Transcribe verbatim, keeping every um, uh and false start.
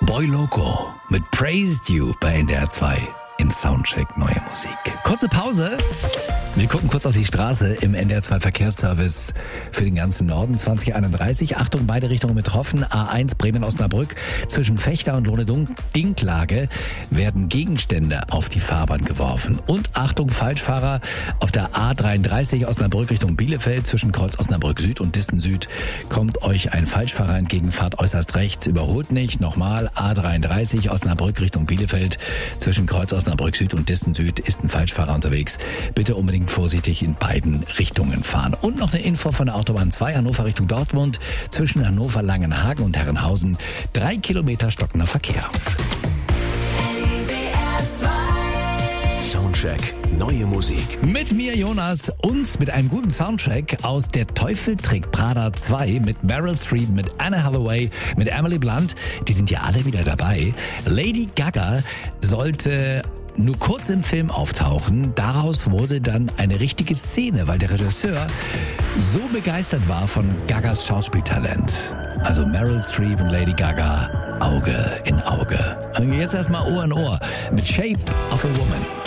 Boy Loco mit Praised You bei N D R zwei im Soundcheck Neue Musik. Kurze Pause. Wir gucken kurz auf die Straße im N D R zwei Verkehrsservice für den ganzen Norden zwanzig einunddreißig. Achtung, beide Richtungen betroffen. A eins Bremen-Osnabrück. Zwischen Fechter und Lohne-Dinklage werden Gegenstände auf die Fahrbahn geworfen. Und Achtung, Falschfahrer auf der A dreiunddreißig Osnabrück Richtung Bielefeld. Zwischen Kreuz Osnabrück Süd und Dissen Süd kommt euch ein Falschfahrer entgegen. Fahrt äußerst rechts, überholt nicht. Nochmal A dreiunddreißig Osnabrück Richtung Bielefeld. Zwischen Kreuz Osnabrück Süd und Dissen Süd ist ein Falschfahrer unterwegs. Bitte unbedingt vorsichtig in beiden Richtungen fahren. Und noch eine Info von der Autobahn zwei, Hannover Richtung Dortmund. Zwischen Hannover, Langenhagen und Herrenhausen. Drei Kilometer stockender Verkehr. Soundcheck Neue Musik. Mit mir, Jonas, und mit einem guten Soundtrack aus Der Teufel trägt Prada zwei mit Meryl Streep, mit Anne Hathaway, mit Emily Blunt. Die sind ja alle wieder dabei. Lady Gaga sollte nur kurz im Film auftauchen. Daraus wurde dann eine richtige Szene, weil der Regisseur so begeistert war von Gagas Schauspieltalent. Also Meryl Streep und Lady Gaga, Auge in Auge. Und jetzt erstmal Ohr in Ohr mit Shape of a Woman.